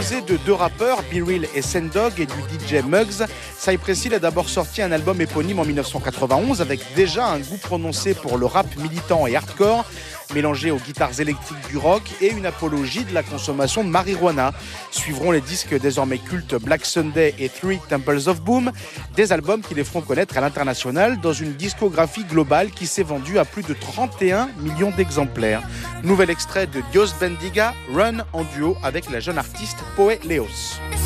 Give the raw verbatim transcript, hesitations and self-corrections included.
De deux rappeurs, B Real et Sendog, et du D J Muggs. Cypress Hill a d'abord sorti un album éponyme en mille neuf cent quatre-vingt-onze avec déjà un goût prononcé pour le rap militant et hardcore, mélangé aux guitares électriques du rock et une apologie de la consommation de marijuana. Suivront les disques désormais cultes Black Sunday et Three Temples of Boom, des albums qui les feront connaître à l'international dans une discographie globale qui s'est vendue à plus de trente et un millions d'exemplaires. Nouvel extrait de Dios Bendiga, Run en duo avec la jeune artiste Poe Leos.